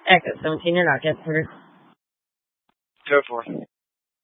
Echo 17, you're not getting through. Go for it.